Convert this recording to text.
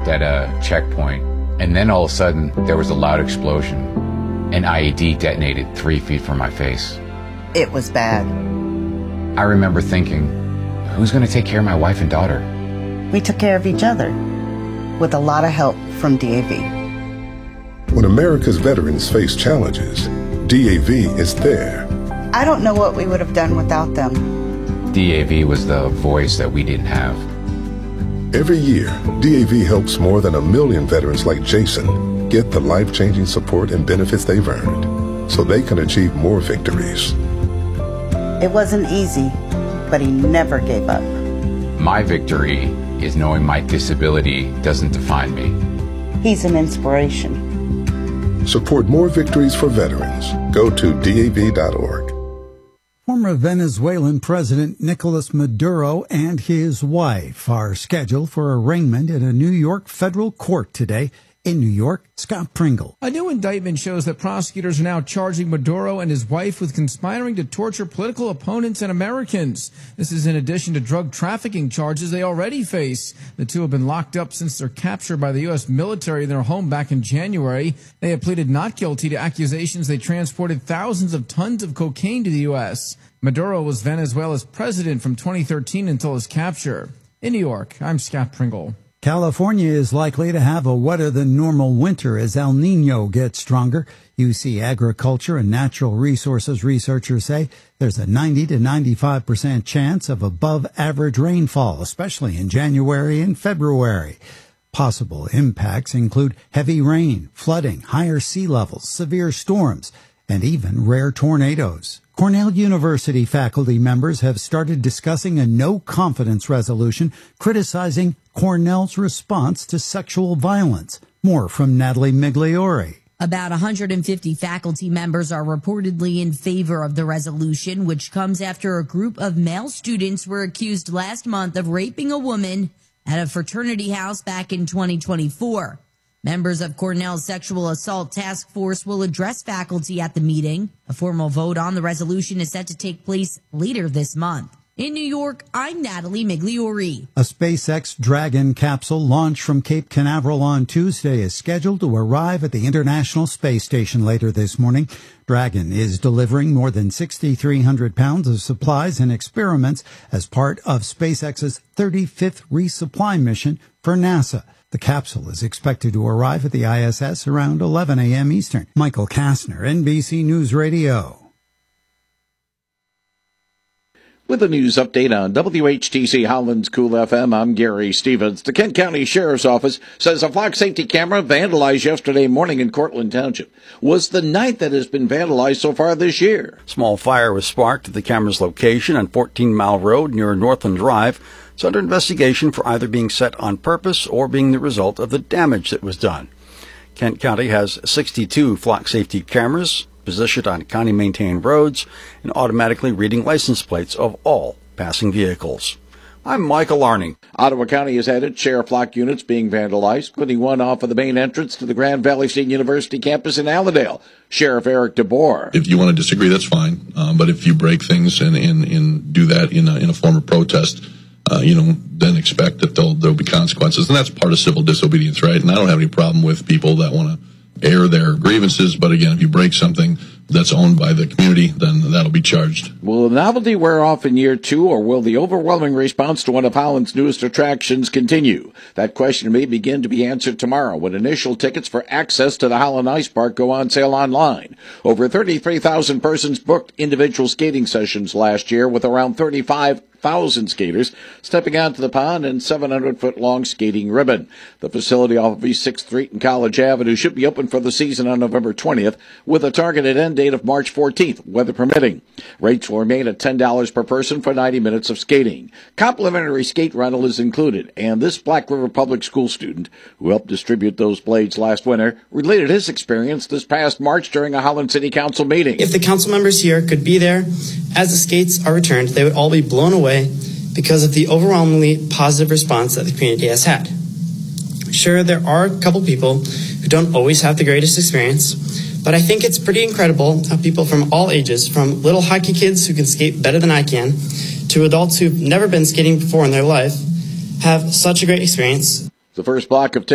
stopped at a checkpoint, and then all of a sudden there was a loud explosion. An IED detonated 3 feet from my face. It was bad. I remember thinking, who's going to take care of my wife and daughter? We took care of each other with a lot of help from DAV. When America's veterans face challenges, DAV is there. I don't know what we would have done without them. DAV was the voice that we didn't have. Every year, DAV helps more than 1 million veterans like Jason get the life-changing support and benefits they've earned so they can achieve more victories. It wasn't easy, but he never gave up. My victory is knowing my disability doesn't define me. He's an inspiration. Support more victories for veterans. Go to DAV.org. Former Venezuelan President Nicolas Maduro and his wife are scheduled for arraignment in a New York federal court today. In New York, Scott Pringle. A new indictment shows that prosecutors are now charging Maduro and his wife with conspiring to torture political opponents and Americans. This is in addition to drug trafficking charges they already face. The two have been locked up since their capture by the U.S. military in their home back in January. They have pleaded not guilty to accusations they transported thousands of tons of cocaine to the U.S. Maduro was Venezuela's president from 2013 until his capture. In New York, I'm Scott Pringle. California is likely to have a wetter than normal winter as El Nino gets stronger. UC Agriculture and Natural Resources researchers say there's a 90 to 95% chance of above average rainfall, especially in January and February. Possible impacts include heavy rain, flooding, higher sea levels, severe storms, and even rare tornadoes. Cornell University faculty members have started discussing a no-confidence resolution criticizing Cornell's response to sexual violence. More from Natalie Migliori. About 150 faculty members are reportedly in favor of the resolution, which comes after a group of male students were accused last month of raping a woman at a fraternity house back in 2024. Members of Cornell's Sexual Assault Task Force will address faculty at the meeting. A formal vote on the resolution is set to take place later this month. In New York, I'm Natalie Migliori. A SpaceX Dragon capsule launched from Cape Canaveral on Tuesday is scheduled to arrive at the International Space Station later this morning. Dragon is delivering more than 6,300 pounds of supplies and experiments as part of SpaceX's 35th resupply mission for NASA. The capsule is expected to arrive at the ISS around 11 a.m. Eastern. Michael Kastner, NBC News Radio. With a news update on WHTC Holland's Cool FM, I'm Gary Stevens. The Kent County Sheriff's Office says a flock safety camera vandalized yesterday morning in Cortland Township was the ninth that has been vandalized so far this year. Small fire was sparked at the camera's location on 14 Mile Road near Northland Drive. It's under investigation for either being set on purpose or being the result of the damage that was done. Kent County has 62 flock safety cameras positioned on county-maintained roads and automatically reading license plates of all passing vehicles. I'm Michael Arning. Ottawa County has had its share of flock units being vandalized, including one off of the main entrance to the Grand Valley State University campus in Allendale. Sheriff Eric DeBoer. If you want to disagree, that's fine. But if you break things and do that in a form of protest, then expect that there'll be consequences. And that's part of civil disobedience, right? And I don't have any problem with people that want to air their grievances, but again, if you break something that's owned by the community, then that'll be charged. Will the novelty wear off in year two, or will the overwhelming response to one of Holland's newest attractions continue? That question may begin to be answered tomorrow when initial tickets for access to the Holland Ice Park go on sale online. Over 33,000 persons booked individual skating sessions last year, with around 35,000 skaters stepping onto the pond and 700-foot-long skating ribbon. The facility off of East 6th Street and College Avenue should be open for the season on November 20th, with a targeted end date of March 14th, weather permitting. Rates will remain at $10 per person for 90 minutes of skating. Complimentary skate rental is included, and this Black River Public School student, who helped distribute those blades last winter, related his experience this past March during a Holland City Council meeting. If the council members here could be there as the skates are returned, they would all be blown away because of the overwhelmingly positive response that the community has had. Sure, there are a couple people who don't always have the greatest experience, but I think it's pretty incredible how people from all ages, from little hockey kids who can skate better than I can, to adults who've never been skating before in their life, have such a great experience. The first block of